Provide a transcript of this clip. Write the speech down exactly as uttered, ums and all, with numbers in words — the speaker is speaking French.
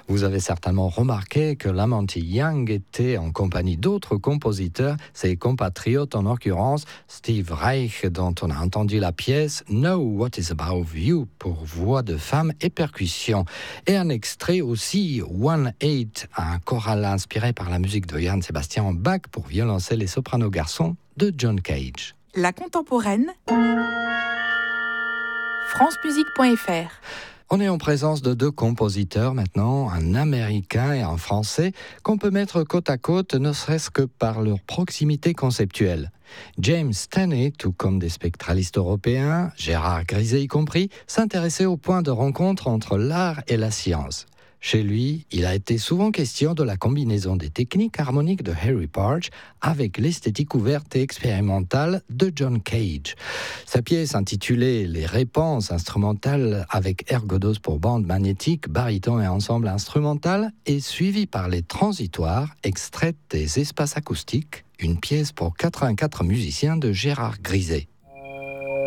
Vous avez certainement remarqué que Lamonti Young était en compagnie d'autres compositeurs, ses compatriotes en l'occurrence Steve Reich, dont on a entendu la pièce Know What Is Above You pour voix de femme et percussion, et un extrait aussi One Eight, un choral inspiré par la musique de Johann Sebastian Bach pour violoncelle et soprano garçon de John Cage. La contemporaine, francemusique point f r. On est en présence de deux compositeurs maintenant, un américain et un français, qu'on peut mettre côte à côte, ne serait-ce que par leur proximité conceptuelle. James Staney, tout comme des spectralistes européens, Gérard Griset y compris, s'intéressait au point de rencontre entre l'art et la science. Chez lui, il a été souvent question de la combinaison des techniques harmoniques de Harry Partch avec l'esthétique ouverte et expérimentale de John Cage. Sa pièce intitulée « Les réponses instrumentales avec ergodos pour bande magnétique, baryton et ensemble instrumental » est suivie par les transitoires extraites des espaces acoustiques, une pièce pour quatre-vingt-quatre musiciens de Gérard Griset.